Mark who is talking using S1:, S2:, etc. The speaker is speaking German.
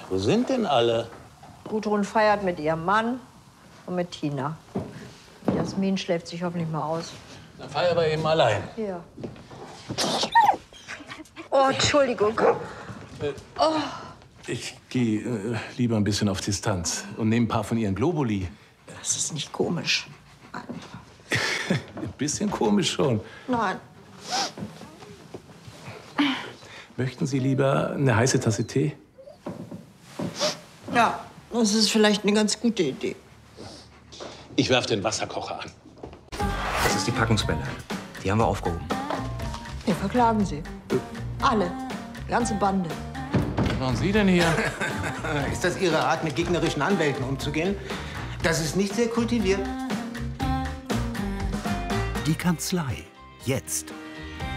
S1: Wo sind denn alle?
S2: Gudrun feiert mit ihrem Mann und mit Tina. Jasmin schläft sich hoffentlich mal aus.
S1: Dann feier aber eben allein.
S2: Ja. Oh, Entschuldigung.
S1: Ich gehe lieber ein bisschen auf Distanz und nehme ein paar von Ihren Globuli.
S2: Das ist nicht komisch.
S1: Ein bisschen komisch schon.
S2: Nein.
S1: Möchten Sie lieber eine heiße Tasse Tee?
S2: Ja, das ist vielleicht eine ganz gute Idee.
S1: Ich werfe den Wasserkocher an.
S3: Das ist die Packungsbeilage. Die haben wir aufgehoben.
S2: Wir verklagen sie. Alle. Die ganze Bande.
S1: Was machen Sie denn hier?
S4: Ist das Ihre Art, mit gegnerischen Anwälten umzugehen? Das ist nicht sehr kultiviert.
S5: Die Kanzlei. Jetzt